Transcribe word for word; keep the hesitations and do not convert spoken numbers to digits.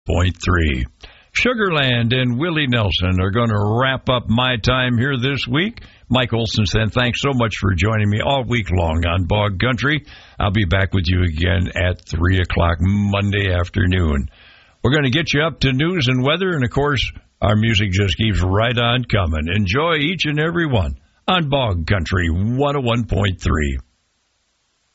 point three. Sugarland and Willie Nelson are going to wrap up my time here this week. Mike Olson said, thanks so much for joining me all week long on Bog Country. I'll be back with you again at three o'clock Monday afternoon. We're going to get you up to news and weather, and, of course, our music just keeps right on coming. Enjoy each and every one on Bog Country one oh one point three.